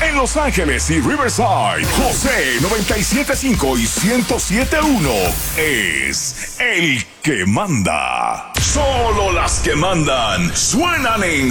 En Los Ángeles y Riverside, José 97.5 y 107.1 es el que manda. Solo las que mandan suenan en